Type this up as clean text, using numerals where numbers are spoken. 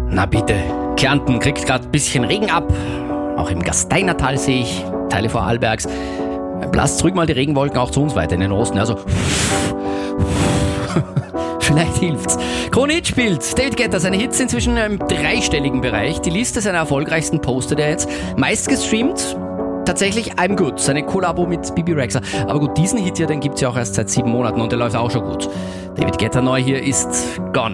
Na bitte, Kärnten kriegt gerade ein bisschen Regen ab. Auch im Gasteinertal sehe ich Teile Vorarlbergs. Blasst zurück mal die Regenwolken auch zu uns weiter in den Osten. Also vielleicht hilft's. Krone-Hit spielt David Guetta. Seine Hits inzwischen im dreistelligen Bereich. Die Liste seiner erfolgreichsten postet er jetzt. Meist gestreamt tatsächlich I'm Good, seine Kollabo mit Bibi Rexha. Aber gut, diesen Hit hier, den gibt's ja auch erst seit 7 Monaten und der läuft auch schon gut. David Guetta neu hier ist Gone.